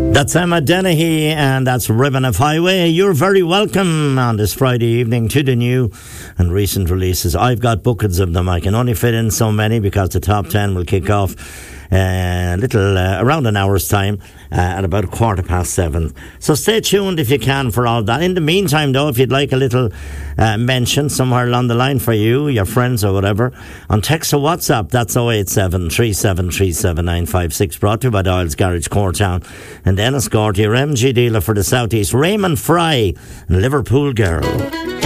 That's Emma Dennehy, and that's Ribbon of Highway. You're very welcome on this Friday evening to the new and recent releases. I've got buckets of them. I can only fit in so many because the top 10 will kick off around an hour's time at about 7:15. So stay tuned if you can for all that. In the meantime, though, if you'd like a little mention somewhere along the line for you, your friends or whatever, on text or WhatsApp, that's 087 3737 956, brought to you by Doyle's Garage, Cortown, and Enniscorthy, your MG dealer for the South East, Raymond Fry and Liverpool Girl.